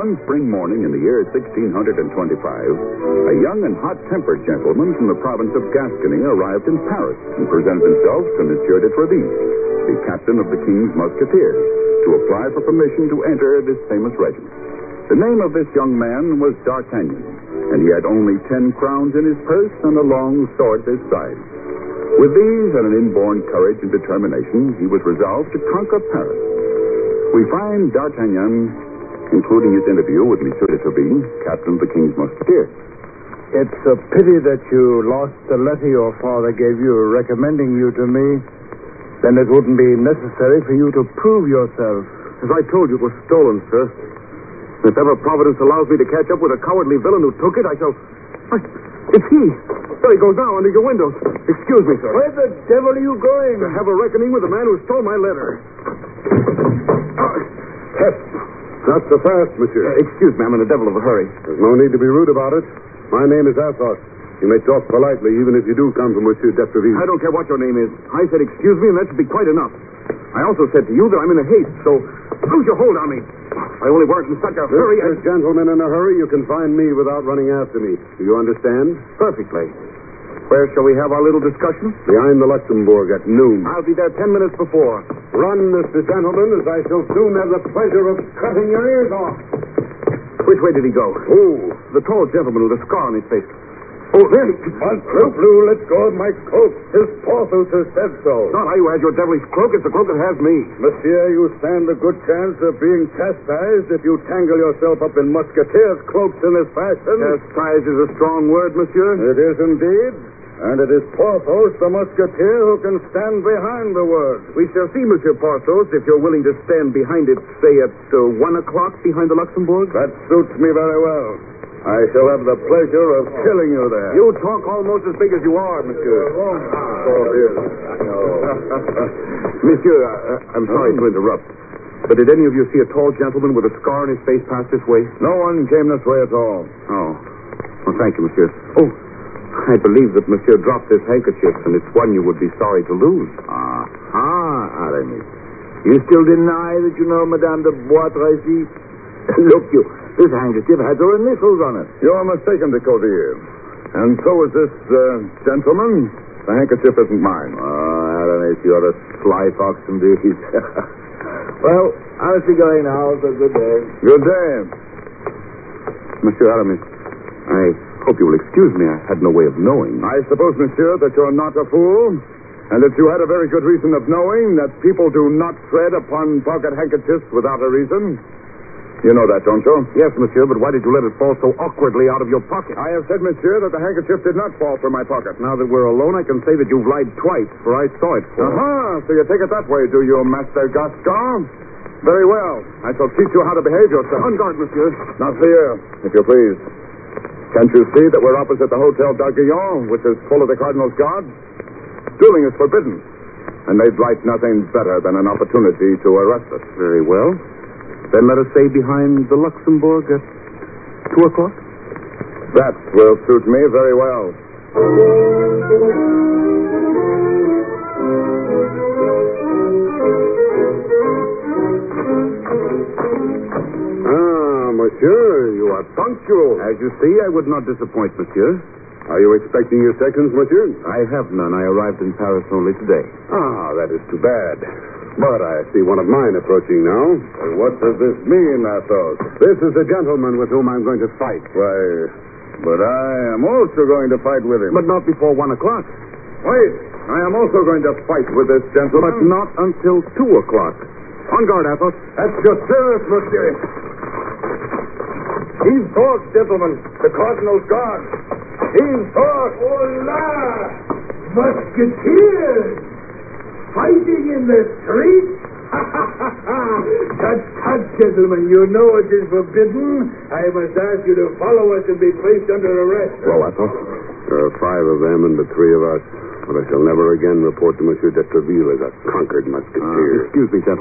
One spring morning in the year 1625, a young and hot-tempered gentleman from the province of Gascony arrived in Paris and presented himself to Monsieur de Treville, the captain of the King's Musketeers, to apply for permission to enter this famous regiment. The name of this young man was D'Artagnan, and he had only 10 crowns in his purse and a long sword at his side. With these and an inborn courage and determination, he was resolved to conquer Paris. We find D'Artagnan including his interview with Monsieur de Treville, captain of the King's Musketeers. It's a pity that you lost the letter your father gave you recommending you to me. Then it wouldn't be necessary for you to prove yourself. As I told you, it was stolen, sir. If ever Providence allows me to catch up with a cowardly villain who took it, I shall... It's he! There he goes now, under your windows. Excuse me, sir. Where the devil are you going? To have a reckoning with the man who stole my letter. Not so fast, monsieur. Excuse me, I'm in a devil of a hurry. There's no need to be rude about it. My name is Athos. You may talk politely, even if you do come from Monsieur de Treville. I don't care what your name is. I said excuse me, and that should be quite enough. I also said to you that I'm in a haste, so lose your hold on me. I only weren't in such a hurry. Mr. Gentleman in a hurry, you can find me without running after me. Do you understand? Perfectly. Where shall we have our little discussion? Behind the Luxembourg at noon. I'll be there 10 minutes before. Run, Mr. Gentleman, as I shall soon have the pleasure of cutting your ears off. Which way did he go? Who? The tall gentleman with a scar on his face. Oh, there he is. Blue, let go of my cloak. His Porthos has said so. Not I who has your devilish cloak. It's the cloak that has me. Monsieur, you stand a good chance of being chastised if you tangle yourself up in musketeers' cloaks in this fashion. Chastised is a strong word, monsieur. It is indeed. And it is Porthos, the musketeer, who can stand behind the word. We shall see, Monsieur Porthos, if you're willing to stand behind it, say, at 1 o'clock behind the Luxembourg. That suits me very well. I shall have the pleasure of killing you there. You talk almost as big as you are, monsieur. Monsieur, I'm sorry to interrupt, but did any of you see a tall gentleman with a scar on his face pass this way? No one came this way at all. Oh. Well, thank you, monsieur. Oh, I believe that monsieur dropped this handkerchief, and it's one you would be sorry to lose. Aramis. You still deny that you know Madame de Bois Tracy? Look, this handkerchief has her initials on it. You're mistaken, de Courtier. And so is this gentleman. The handkerchief isn't mine. Aramis, you're a sly fox indeed. Well, I'll be going now. Good day. Good day. Monsieur Aramis, I hope you will excuse me. I had no way of knowing. I suppose, monsieur, that you're not a fool, and that you had a very good reason of knowing that people do not tread upon pocket handkerchiefs without a reason. You know that, don't you? Yes, monsieur, but why did you let it fall so awkwardly out of your pocket? I have said, monsieur, that the handkerchief did not fall from my pocket. Now that we're alone, I can say that you've lied twice, for I saw it fall. So you take it that way, do you, Master Gascon? Very well. I shall teach you how to behave yourself. On guard, monsieur. Now, here, if you please. Can't you see that we're opposite the Hotel d'Arguillon, which is full of the Cardinal's guards? Dueling is forbidden, and they'd like nothing better than an opportunity to arrest us. Very well. Then let us say behind the Luxembourg at 2 o'clock. That will suit me very well. Monsieur, you are punctual. As you see, I would not disappoint, monsieur. Are you expecting your seconds, monsieur? I have none. I arrived in Paris only today. That is too bad. But I see one of mine approaching now. What does this mean, Athos? This is the gentleman with whom I'm going to fight. Why, but I am also going to fight with him. But not before 1 o'clock. Wait, I am also going to fight with this gentleman. But not until 2 o'clock. On guard, Athos. That's your service, monsieur. He's forth, gentlemen. The Cardinal's guard. He's forth. Hola! Musketeers! Fighting in the street? Tut, gentlemen. You know it is forbidden. I must ask you to follow us and be placed under arrest. Well, Athos, there are 5 of them and the 3 of us. But I shall never again report to Monsieur de Treville as a conquered musketeer. Excuse me, gentlemen.